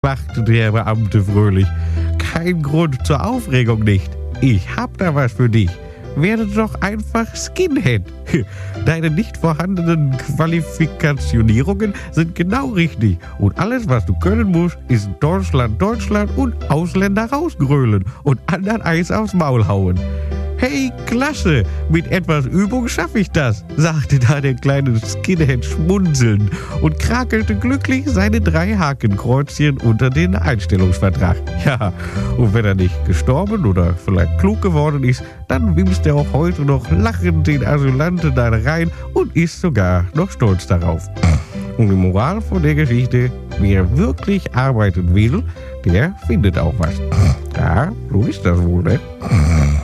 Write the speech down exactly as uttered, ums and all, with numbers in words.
lachte der Beamte fröhlich. Kein Grund zur Aufregung nicht. Ich hab da was für dich. Werde doch einfach Skinhead. Deine nicht vorhandenen Qualifikationierungen sind genau richtig. Und alles, was du können musst, ist Deutschland, Deutschland und Ausländer rausgrölen und anderen Eis aufs Maul hauen. Hey, klasse, mit etwas Übung schaffe ich das, sagte da der kleine Skinhead schmunzelnd und krakelte glücklich seine drei Hakenkreuzchen unter den Einstellungsvertrag. Ja, und wenn er nicht gestorben oder vielleicht klug geworden ist, dann wimst er auch heute noch lachend den Asylanten da rein und ist sogar noch stolz darauf. Und die Moral von der Geschichte, wer wirklich arbeiten will, der findet auch was. Ja, so ist das wohl, ne?